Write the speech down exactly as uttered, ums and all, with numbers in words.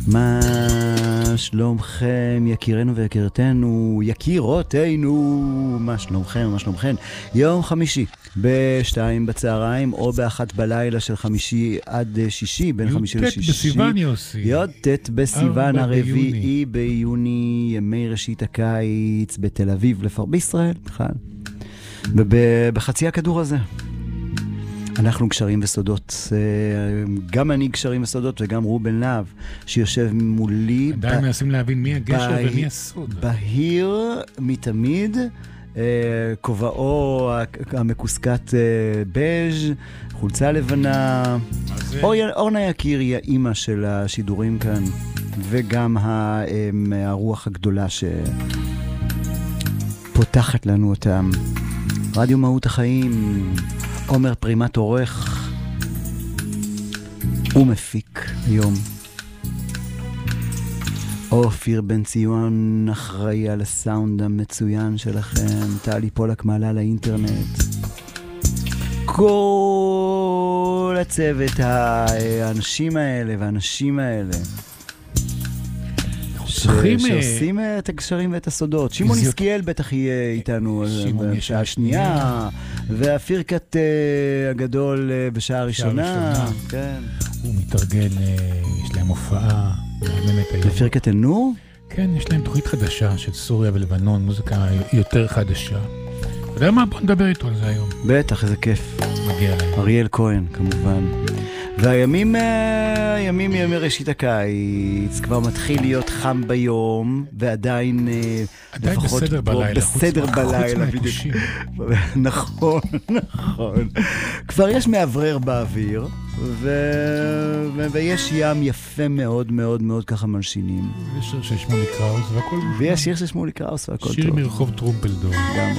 מה שלומכם, יקירנו ויקירתנו, יקירותינו, מה שלומכם, מה שלומכם? יום חמישי, בשתיים בצהריים, או באחת בלילה של חמישי עד שישי, בין חמישי לשישי. י"ט בסיוון יוסי. י"ט בסיוון הרביעי ביוני, ימי ראשית הקיץ בתל אביב, לפר בישראל, בכלל. ובחצי הכדור הזה. אנחנו קשרים וסודות, גם אני קשרים וסודות וגם רובן להב שיושב מולי. עדיין מנסים להבין מי הגשר ומי הסוד. בהיר מתמיד, כובעו המקוסקת בז', חולצה לבנה. אורנה יקיר היא האימא של השידורים כאן, וגם הרוח הגדולה שפותחת לנו אותם. רדיו מהות החיים, עומר פרימת עורך ומפיק היום. אופיר בן ציון אחראי על הסאונד המצוין שלכם. טלי פולק מעלה לאינטרנט. כל הצוות, האנשים האלה והאנשים האלה שעושים את הקשרים ואת הסודות. שמעון יסקיאל בטח יהיה איתנו בשעה השנייה, והפירקת הגדול בשעה הראשונה. הוא מתרגל, יש להם הופעה מהממת היום. לפירקת אל-נור? כן, יש להם תוכנית חדשה של סוריה ולבנון, מוזיקה יותר חדשה. אתה יודע מה? בוא נדבר איתו על זה היום. בטח, איזה כיף. מגיע להם. אריאל כהן, כמובן. והימים, הימים ימי ראשית הקיץ, כבר מתחיל להיות חם ביום, ועדיין עדיין בסדר בלילה, בסדר בלילה, חוץ נכון, נכון. כבר יש מעברר באוויר, ויש ים יפה מאוד מאוד מאוד ככה מלשינים. ויש שיר של שמולי קראוס והכל. ויש שיר של שמולי קראוס והכל טוב. שיר מרחוב טרומפלדור. גם.